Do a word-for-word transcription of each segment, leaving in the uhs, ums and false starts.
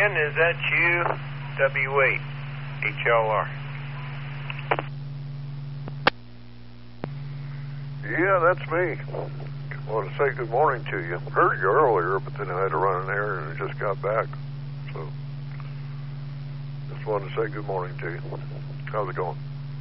Ken, is that you? W eight H L R. Yeah, that's me. I want to say good morning to you. Heard you earlier, but then I had to run an errand and just got back. So, just wanted to say good morning to you. How's it going?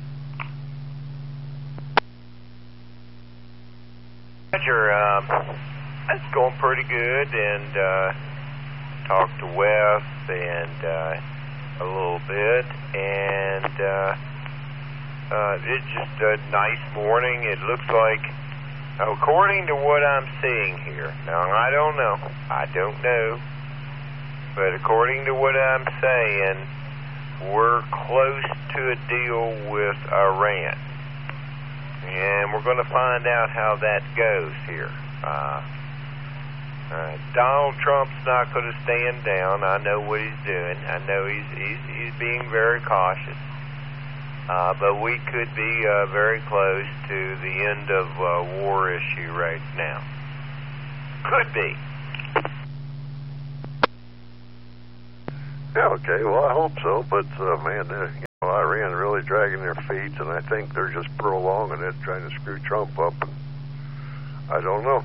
Roger. Um, it's going pretty good, and uh, talked to Wes and uh, a little bit, and uh, uh, it's just a nice morning. It looks like, according to what I'm seeing here, now I don't know, I don't know, but according to what I'm saying, we're close to a deal with Iran. And we're going to find out how that goes here. Uh, uh, Donald Trump's not going to stand down. I know what he's doing. I know he's he's, he's being very cautious. Uh, but we could be uh, very close to the end of uh, war issue right now. Could be. Yeah, okay. Well, I hope so. But, uh, man, uh, you know, Iran really dragging their feet, and I think they're just prolonging it, trying to screw Trump up. And I don't know.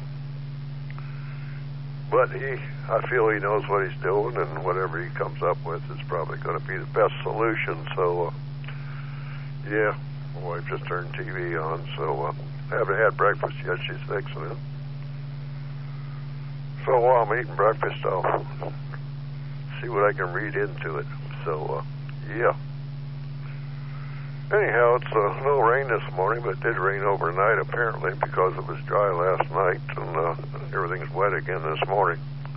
But he, I feel he knows what he's doing, and whatever he comes up with is probably going to be the best solution. So, uh, yeah, my wife just turned T V on, so uh, I haven't had breakfast yet. She's fixing it. So while I'm eating breakfast, I'll see what I can read into it. So, uh, yeah. Anyhow, it's uh, no rain this morning, but it did rain overnight, apparently, because it was dry last night, and uh, everything's wet again this morning.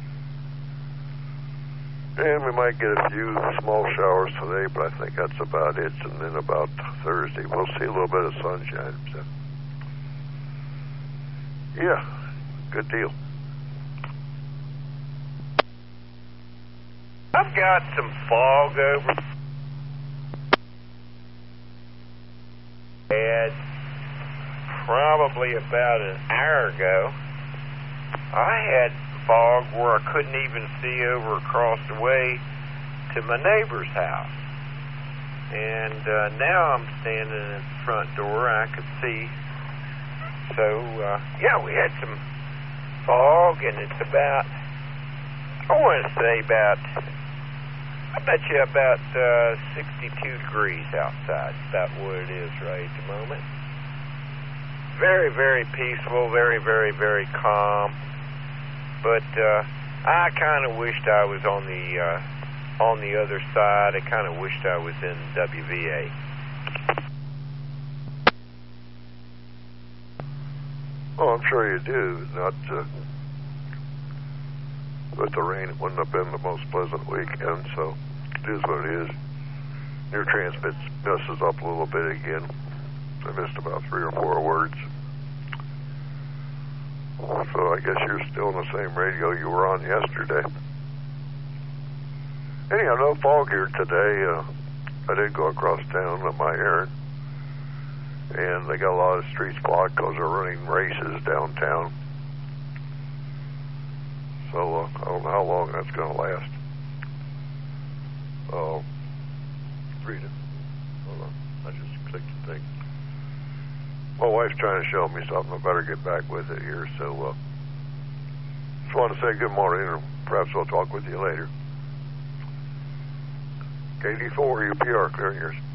And we might get a few small showers today, but I think that's about it. And then about Thursday, we'll see a little bit of sunshine. So, yeah, good deal. I've got some fog over. And probably about an hour ago, I had fog where I couldn't even see over across the way to my neighbor's house. And uh, now I'm standing at the front door, and I could see. So, uh, yeah, we had some fog, and it's about, I want to say about, I bet you about uh, sixty-two degrees outside. That's about what it is right at the moment. Very, very peaceful, very, very, very calm. But uh, I kind of wished I was on the uh, on the other side. I kind of wished I was in W V A. Oh, I'm sure you do. Not uh, with the rain, it wouldn't have been the most pleasant weekend. So it is what it is. Your transmit messes up a little bit again. I missed about three or four words. So I guess you're still on the same radio you were on yesterday. Anyhow, no fog here today. Uh, I did go across town on my errand, and they got a lot of streets blocked because they're running races downtown. So uh, I don't know how long that's going to last. Oh, uh, read it. Hold on. I just clicked the thing. My wife's trying to show me something. I better get back with it here. So, uh, just want to say good morning, and perhaps I'll talk with you later. K D four U P R, clearing yours.